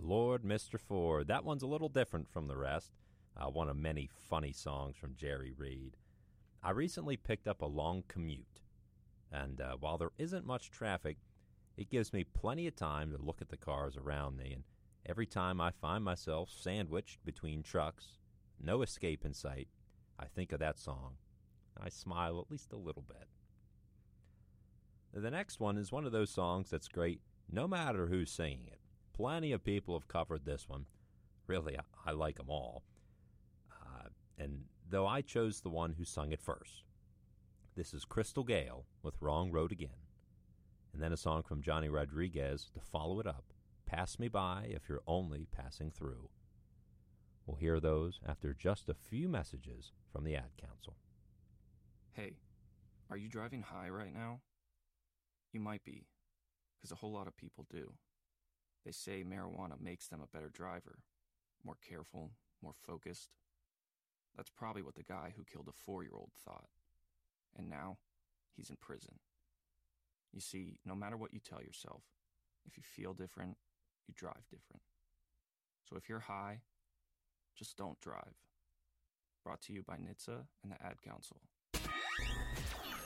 Lord, Mr. Ford. That one's a little different from the rest. One of many funny songs from Jerry Reed. I recently picked up a long commute, and while there isn't much traffic, it gives me plenty of time to look at the cars around me, and every time I find myself sandwiched between trucks, no escape in sight, I think of that song. I smile at least a little bit. The next one is one of those songs that's great no matter who's singing it. Plenty of people have covered this one. Really, I like them all. And though I chose the one who sung it first. This is Crystal Gayle with Wrong Road Again. And then a song from Johnny Rodriguez to follow it up, Pass Me By If You're Only Passing Through. We'll hear those after just a few messages from the Ad Council. Hey, are you driving high right now? You might be, because a whole lot of people do. They say marijuana makes them a better driver, more careful, more focused. That's probably what the guy who killed a 4-year-old thought. And now, he's in prison. You see, no matter what you tell yourself, if you feel different, you drive different. So if you're high, just don't drive. Brought to you by NHTSA and the Ad Council.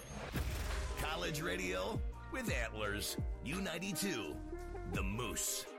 College radio with Antlers. U92, The Moose.